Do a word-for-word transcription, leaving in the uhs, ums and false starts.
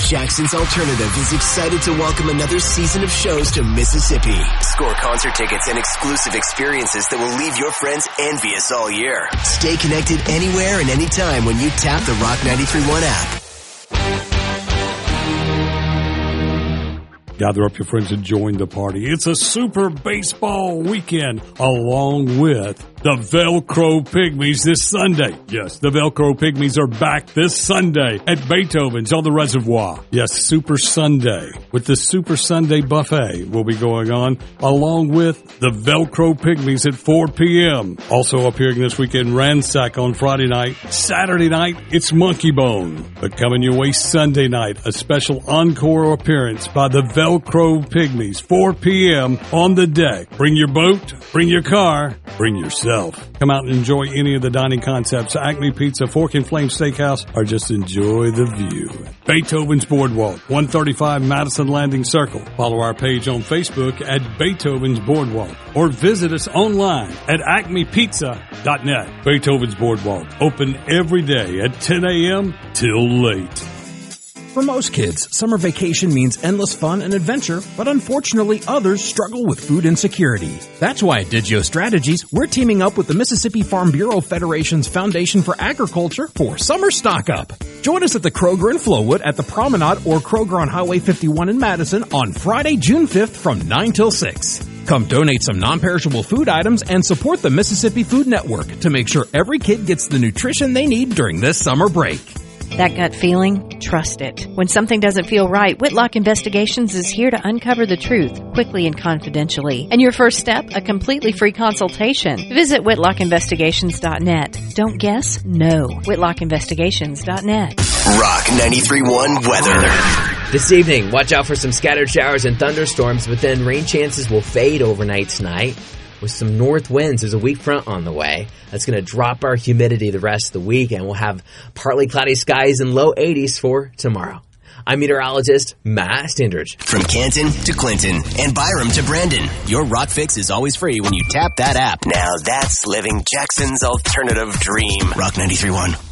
Jackson's Alternative is excited to welcome another season of shows to Mississippi. Score concert tickets and exclusive experiences that will leave your friends envious all year. Stay connected anywhere and anytime when you tap the Rock ninety-three point one app. Gather up your friends and join the party. It's a super baseball weekend along with the Velcro Pygmies this Sunday. Yes, the Velcro Pygmies are back this Sunday at Beethoven's on the Reservoir. Yes, Super Sunday with the Super Sunday Buffet will be going on along with the Velcro Pygmies at four p.m. Also appearing this weekend, Ransack on Friday night. Saturday night, it's Monkey Bone. But coming your way Sunday night, a special encore appearance by the Velcro Pygmies, four p.m. on the deck. Bring your boat, bring your car, bring yourself. Come out and enjoy any of the dining concepts, Acme Pizza, Fork and Flame Steakhouse, or just enjoy the view. Beethoven's Boardwalk, one thirty-five Madison Landing Circle. Follow our page on Facebook at Beethoven's Boardwalk, or visit us online at acme pizza dot net. Beethoven's Boardwalk, open every day at ten a.m. till late. For most kids, summer vacation means endless fun and adventure, but unfortunately others struggle with food insecurity. That's why at Digio Strategies, we're teaming up with the Mississippi Farm Bureau Federation's Foundation for Agriculture for Summer Stock Up. Join us at the Kroger in Flowood, at the Promenade, or Kroger on Highway fifty-one in Madison on Friday, June fifth from nine till six. Come donate some non-perishable food items and support the Mississippi Food Network to make sure every kid gets the nutrition they need during this summer break. That gut feeling? Trust it. When something doesn't feel right, Whitlock Investigations is here to uncover the truth quickly and confidentially. And your first step, a completely free consultation. Visit whitlock investigations dot net. Don't guess, know. whitlock investigations dot net. Rock ninety-three point one weather. This evening, watch out for some scattered showers and thunderstorms, but then rain chances will fade overnight tonight. With some north winds, there's a weak front on the way. That's going to drop our humidity the rest of the week, and we'll have partly cloudy skies and low eighties for tomorrow. I'm meteorologist Matt Standridge. From Canton to Clinton and Byram to Brandon, your Rock Fix is always free when you tap that app. Now that's living Jackson's alternative dream. Rock ninety-three point one.